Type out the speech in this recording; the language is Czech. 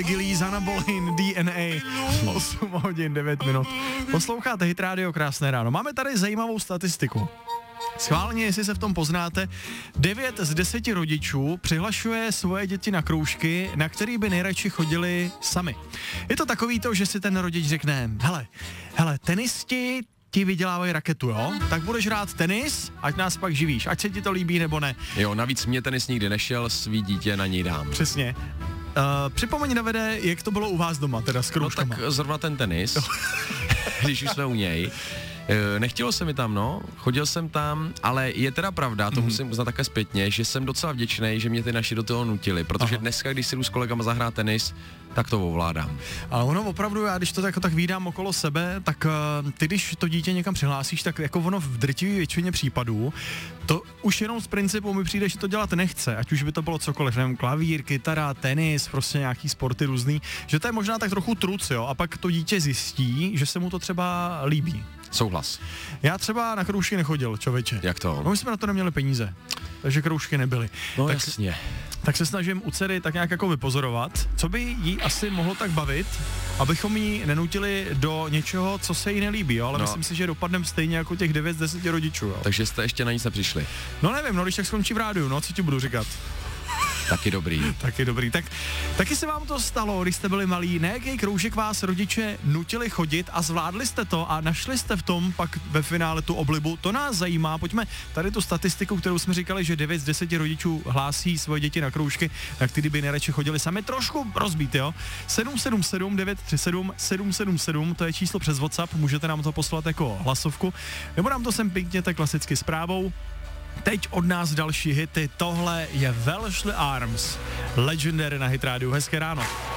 Gillies, Hannah Boleyn, DNA, 8 hodin 9 minut. Posloucháte Hit Radio, krásné ráno. Máme tady zajímavou statistiku. Schválně, jestli se v tom poznáte, 9 z 10 rodičů přihlašuje svoje děti na kroužky, na který by nejradši chodili sami. Je to takový to, že si ten rodič řekne, hele, tenisti ti vydělávají raketu, jo? Tak budeš hrát tenis, ať nás pak živíš, ať se ti to líbí nebo ne. Jo, navíc mě tenis nikdy nešel, svý dítě na něj dám. Přesně. Připomeň, Davide, jak to bylo u vás doma, teda s kroužkama. No tak zrovna ten tenis, když už jsme u něj. Nechtělo se mi tam, chodil jsem tam, ale je teda pravda, to musím uznat také zpětně, že jsem docela vděčný, že mě ty naši do toho nutili, protože dneska, když si jdu s kolegama zahrát tenis, tak to ovládám. Ale ono opravdu, já když to tak vídám okolo sebe, tak ty, když to dítě někam přihlásíš, tak jako ono v drtivé většině případů, to už jenom z principu mi přijde, že to dělat nechce, ať už by to bylo cokoliv, nevím, klavír, kytara, tenis, prostě nějaký sporty různý, že to je možná tak trochu truc, jo, a pak to dítě zjistí, že se mu to třeba líbí. Souhlas. Já třeba na kroužky nechodil, člověče. Jak to? No my jsme na to neměli peníze, takže kroužky nebyly. No tak, jasně. Tak se snažím u dcery tak nějak jako vypozorovat, co by jí asi mohlo tak bavit, abychom jí nenutili do něčeho, co se jí nelíbí, jo? Ale myslím si, že dopadnem stejně jako těch 9 z 10 rodičů. Jo? Takže jste ještě na nic nepřišli? No nevím, když tak skončí v rádiu, co ti budu říkat. Taky dobrý. Taky dobrý. Taky se vám to stalo, když jste byli malí, na jaký kroužek vás rodiče nutili chodit a zvládli jste to a našli jste v tom pak ve finále tu oblibu, to nás zajímá. Pojďme tady tu statistiku, kterou jsme říkali, že 9 z 10 rodičů hlásí svoje děti na kroužky, na který by nejradši chodili sami, trošku rozbít, jo. 777 937 777, to je číslo přes WhatsApp, můžete nám to poslat jako hlasovku, nebo nám to sem pěkněte klasicky zprávou. Teď od nás další hity, tohle je Welsh Arms, Legendary na Hit Radio. Hezké ráno.